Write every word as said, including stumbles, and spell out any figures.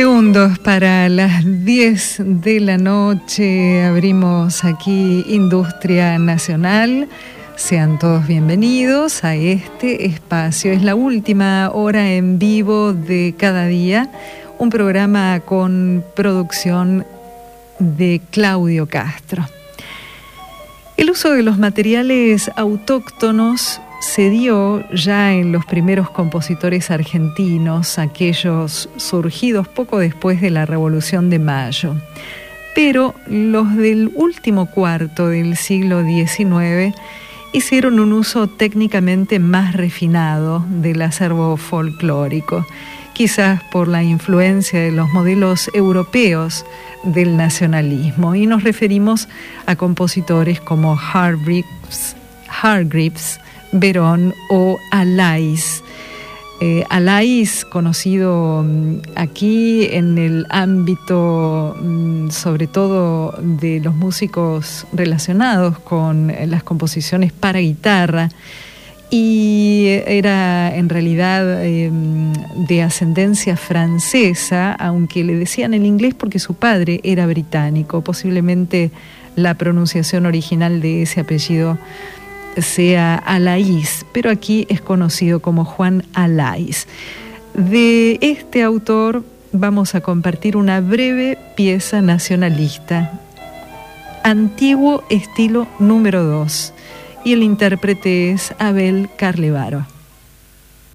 Segundos para las diez de la noche. Abrimos aquí Industria Nacional. Sean todos bienvenidos a este espacio. Es la última hora en vivo de cada día. Un programa con producción de Claudio Castro. El uso de los materiales autóctonos se dio ya en los primeros compositores argentinos, aquellos surgidos poco después de la Revolución de Mayo. Pero los del último cuarto del siglo diecinueve hicieron un uso técnicamente más refinado del acervo folclórico, quizás por la influencia de los modelos europeos del nacionalismo, y nos referimos a compositores como Hargreaves, Hargreaves Verón o Alais. Eh, Alais, conocido aquí en el ámbito, sobre todo de los músicos relacionados con las composiciones para guitarra, y era en realidad eh, de ascendencia francesa, aunque le decían en inglés porque su padre era británico. Posiblemente la pronunciación original de ese apellido sea Alais, pero aquí es conocido como Juan Alais. De este autor vamos a compartir una breve pieza nacionalista, Antiguo Estilo número dos, y el intérprete es Abel Carlevaro.